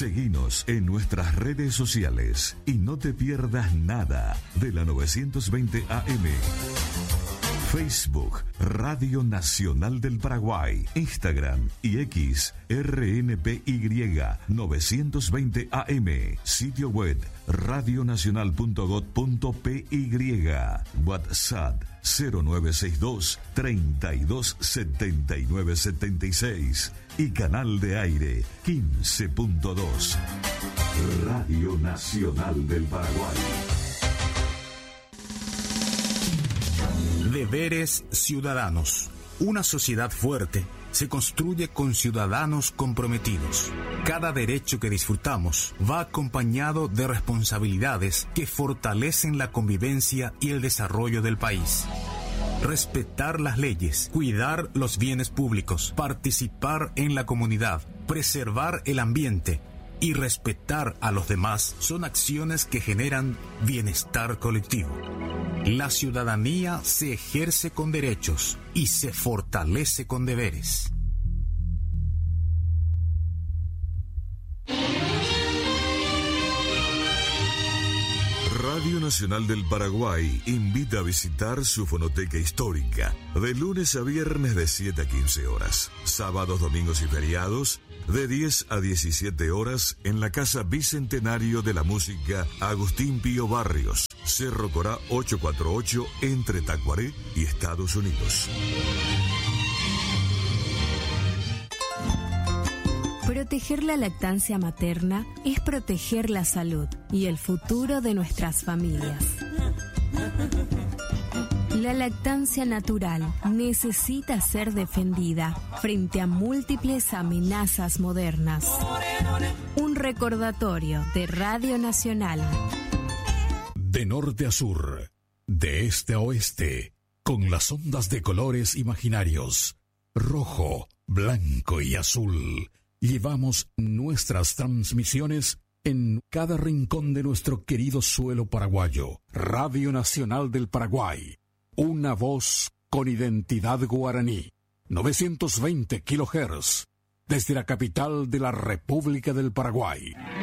Seguinos en nuestras redes sociales y no te pierdas nada de la 920 AM. Facebook, Radio Nacional del Paraguay, Instagram y X, RNPY 920 AM, sitio web radionacional.gov.py, WhatsApp 0962 32 79 76 y canal de aire 15.2. Radio Nacional del Paraguay. Deberes ciudadanos. Una sociedad fuerte se construye con ciudadanos comprometidos. Cada derecho que disfrutamos va acompañado de responsabilidades que fortalecen la convivencia y el desarrollo del país. Respetar las leyes, cuidar los bienes públicos, participar en la comunidad, preservar el ambiente y respetar a los demás son acciones que generan bienestar colectivo. La ciudadanía se ejerce con derechos y se fortalece con deberes. Radio Nacional del Paraguay invita a visitar su fonoteca histórica de lunes a viernes de 7 a 15 horas, sábados, domingos y feriados de 10 a 17 horas en la Casa Bicentenario de la Música Agustín Pío Barrios, Cerro Corá 848, entre Tacuaré y Estados Unidos. Proteger la lactancia materna es proteger la salud y el futuro de nuestras familias. La lactancia natural necesita ser defendida frente a múltiples amenazas modernas. Un recordatorio de Radio Nacional. De norte a sur, de este a oeste, con las ondas de colores imaginarios, rojo, blanco y azul, llevamos nuestras transmisiones en cada rincón de nuestro querido suelo paraguayo. Radio Nacional del Paraguay, una voz con identidad guaraní. 920 kHz, desde la capital de la República del Paraguay.